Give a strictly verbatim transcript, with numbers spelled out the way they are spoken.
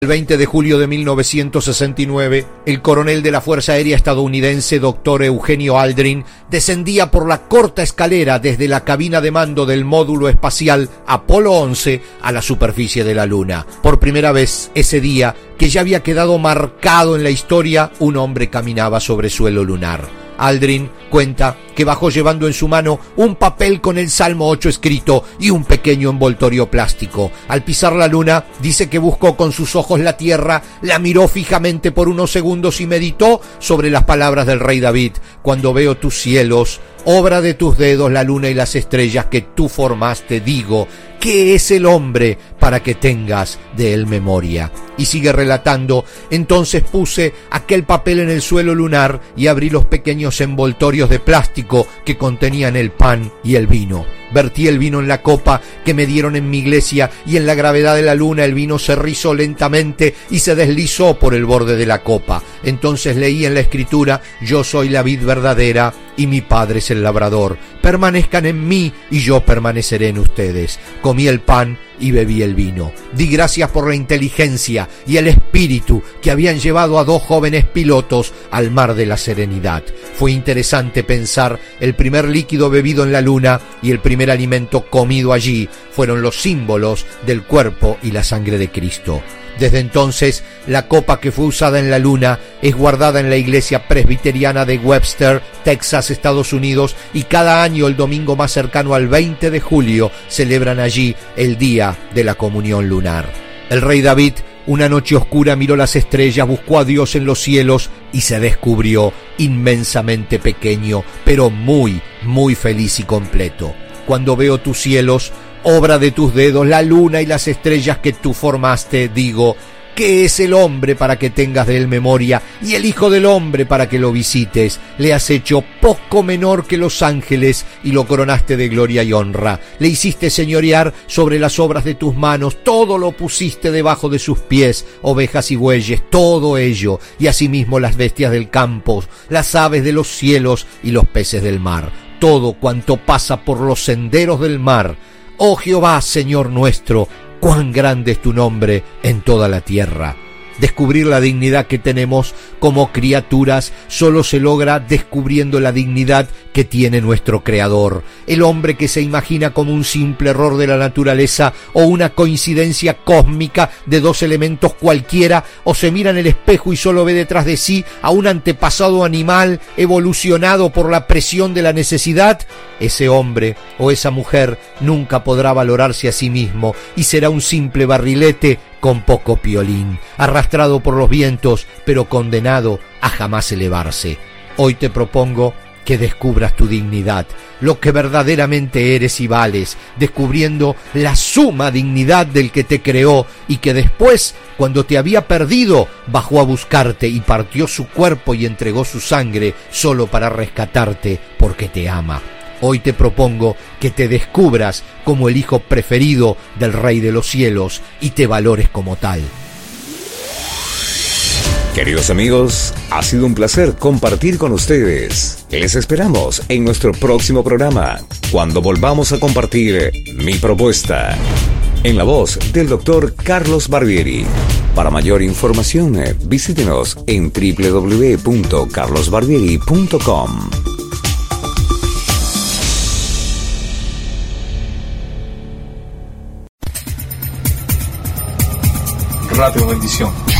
El veinte de julio de mil novecientos sesenta y nueve, el coronel de la Fuerza Aérea estadounidense, doctor Eugenio Aldrin, descendía por la corta escalera desde la cabina de mando del módulo espacial Apolo once a la superficie de la Luna. Por primera vez ese día, que ya había quedado marcado en la historia, un hombre caminaba sobre suelo lunar. Aldrin cuenta que bajó llevando en su mano un papel con el Salmo ocho escrito y un pequeño envoltorio plástico. Al pisar la luna, dice que buscó con sus ojos la tierra, la miró fijamente por unos segundos y meditó sobre las palabras del rey David: cuando veo tus cielos, obra de tus dedos, la luna y las estrellas que tú formaste, digo, ¿qué es el hombre para que tengas de él memoria? Y sigue relatando: entonces puse aquel papel en el suelo lunar y abrí los pequeños envoltorios de plástico que contenían el pan y el vino. Vertí el vino en la copa que me dieron en mi iglesia y en la gravedad de la luna el vino se rizó lentamente y se deslizó por el borde de la copa. Entonces leí en la escritura: yo soy la vid verdadera y mi padre es el labrador. Permanezcan en mí y yo permaneceré en ustedes. Comí el pan y bebí el vino. Di gracias por la inteligencia y el espíritu que habían llevado a dos jóvenes pilotos al mar de la serenidad. Fue interesante pensar: el primer líquido bebido en la luna y el primer alimento comido allí fueron los símbolos del cuerpo y la sangre de Cristo. Desde entonces, la copa que fue usada en la luna es guardada en la iglesia presbiteriana de Webster, Texas, Estados Unidos, y cada año, el domingo más cercano al veinte de julio, celebran allí el día de la comunión lunar. El rey David, una noche oscura, miró las estrellas, buscó a Dios en los cielos y se descubrió inmensamente pequeño, pero muy, muy feliz y completo. Cuando veo tus cielos, obra de tus dedos, la luna y las estrellas que tú formaste, digo, ¿qué es el hombre para que tengas de él memoria? Y el hijo del hombre para que lo visites. Le has hecho poco menor que los ángeles y lo coronaste de gloria y honra. Le hiciste señorear sobre las obras de tus manos, todo lo pusiste debajo de sus pies, ovejas y bueyes, todo ello, y asimismo las bestias del campo, las aves de los cielos y los peces del mar, todo cuanto pasa por los senderos del mar. Oh Jehová, Señor nuestro, cuán grande es tu nombre en toda la tierra. Descubrir la dignidad que tenemos como criaturas solo se logra descubriendo la dignidad que tiene nuestro Creador. El hombre que se imagina como un simple error de la naturaleza o una coincidencia cósmica de dos elementos cualquiera, o se mira en el espejo y solo ve detrás de sí a un antepasado animal evolucionado por la presión de la necesidad, ese hombre o esa mujer nunca podrá valorarse a sí mismo y será un simple barrilete con poco piolín, arrastrado por los vientos, pero condenado a jamás elevarse. Hoy te propongo que descubras tu dignidad, lo que verdaderamente eres y vales, descubriendo la suma dignidad del que te creó y que después, cuando te había perdido, bajó a buscarte y partió su cuerpo y entregó su sangre solo para rescatarte porque te ama. Hoy te propongo que te descubras como el hijo preferido del Rey de los Cielos y te valores como tal. Queridos amigos, ha sido un placer compartir con ustedes. Les esperamos en nuestro próximo programa, cuando volvamos a compartir Mi Propuesta, en la voz del doctor Carlos Barbieri. Para mayor información, visítenos en doble u doble u doble u punto carlos barbieri punto com. Radio Bendición.